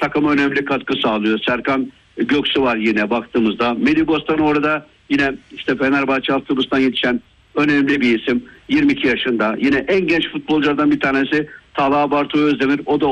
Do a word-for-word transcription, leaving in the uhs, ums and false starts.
takıma önemli katkı sağlıyor. Serkan Göksu var yine baktığımızda. Melih Bostan orada yine işte Fenerbahçe altyapısından yetişen önemli bir isim. yirmi iki yaşında. Yine en genç futbolculardan bir tanesi Talha Bartu Özdemir. O da